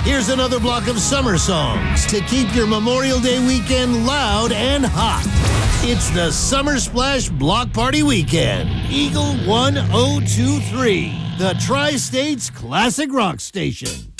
Here's another block of summer songs to keep your Memorial Day weekend loud and hot. It's the Summer Splash Block Party Weekend. Eagle 1023, the Tri-States Classic Rock Station.